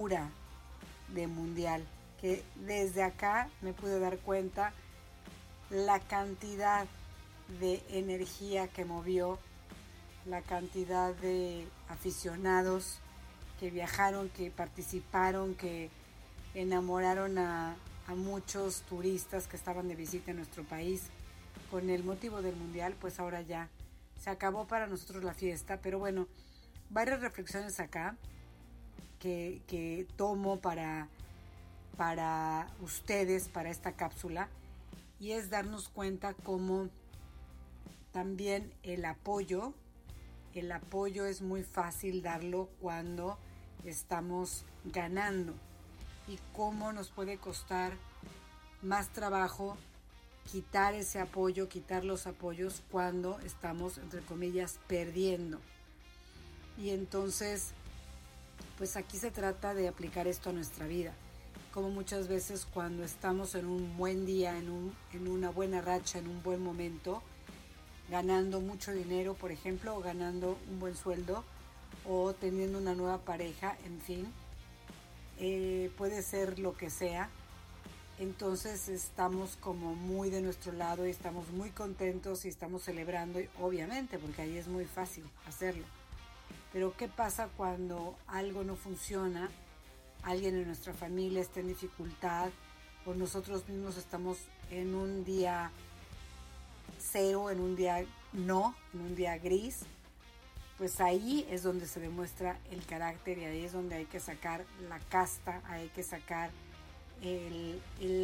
de mundial, que desde acá me pude dar cuenta la cantidad de energía que movió, la cantidad de aficionados que viajaron, que participaron, que enamoraron a muchos turistas que estaban de visita en nuestro país. Con el motivo del mundial, pues ahora ya se acabó para nosotros la fiesta, pero bueno, varias reflexiones acá que tomo para ustedes, para esta cápsula, y es darnos cuenta cómo también el apoyo es muy fácil darlo cuando estamos ganando, y cómo nos puede costar más trabajo quitar ese apoyo, quitar los apoyos cuando estamos, entre comillas, perdiendo. Y entonces, pues aquí se trata de aplicar esto a nuestra vida. Como muchas veces cuando estamos en un buen día, en una buena racha, en un buen momento, ganando mucho dinero, por ejemplo, o ganando un buen sueldo, o teniendo una nueva pareja, en fin, puede ser lo que sea. Entonces estamos como muy de nuestro lado y estamos muy contentos y estamos celebrando, obviamente, porque ahí es muy fácil hacerlo. Pero ¿qué pasa cuando algo no funciona? Alguien en nuestra familia está en dificultad, o nosotros mismos estamos en un día cero, en un día no, en un día gris. Pues ahí es donde se demuestra el carácter, y ahí es donde hay que sacar la casta, hay que sacar el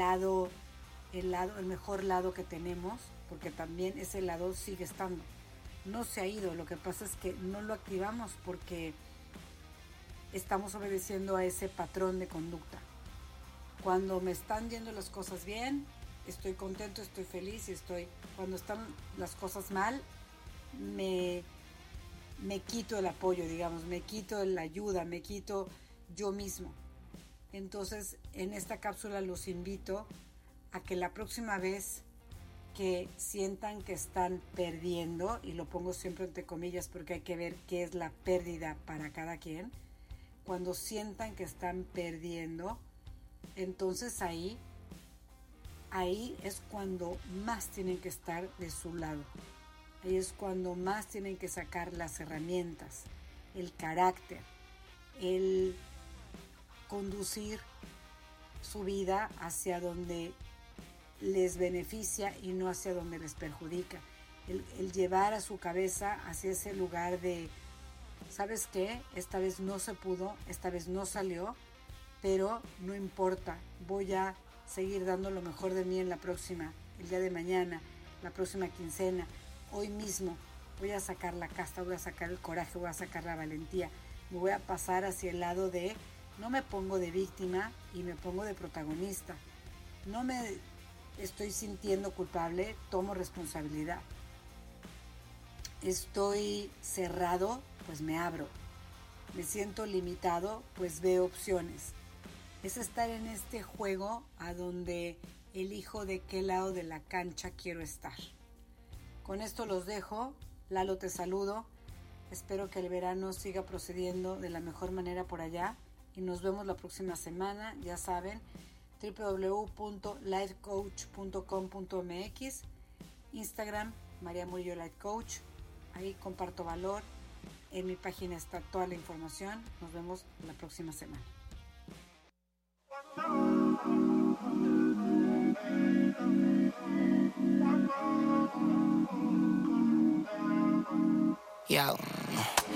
mejor lado que tenemos, porque también ese lado sigue estando, no se ha ido. Lo que pasa es que no lo activamos porque estamos obedeciendo a ese patrón de conducta. Cuando me están yendo las cosas bien, estoy contento, estoy feliz, cuando están las cosas mal, me quito el apoyo, digamos, me quito la ayuda, me quito yo mismo. Entonces, en esta cápsula los invito a que la próxima vez que sientan que están perdiendo, y lo pongo siempre entre comillas porque hay que ver qué es la pérdida para cada quien, cuando sientan que están perdiendo, entonces ahí es cuando más tienen que estar de su lado. Ahí es cuando más tienen que sacar las herramientas, el carácter, el conducir su vida hacia donde les beneficia y no hacia donde les perjudica. El llevar a su cabeza hacia ese lugar de, ¿sabes qué? Esta vez no se pudo, esta vez no salió, pero no importa, voy a seguir dando lo mejor de mí en la próxima, el día de mañana, la próxima quincena, hoy mismo. Voy a sacar la casta, voy a sacar el coraje, voy a sacar la valentía. Me voy a pasar hacia el lado de, no me pongo de víctima y me pongo de protagonista. No me estoy sintiendo culpable, tomo responsabilidad. Estoy cerrado, pues me abro. Me siento limitado, pues veo opciones. Es estar en este juego a donde elijo de qué lado de la cancha quiero estar. Con esto los dejo. Lalo, te saludo. Espero que el verano siga procediendo de la mejor manera por allá. Y nos vemos la próxima semana. Ya saben, www.lifecoach.com.mx, Instagram, María Murillo Life Coach. Ahí comparto valor. En mi página está toda la información. Nos vemos la próxima semana. Yo.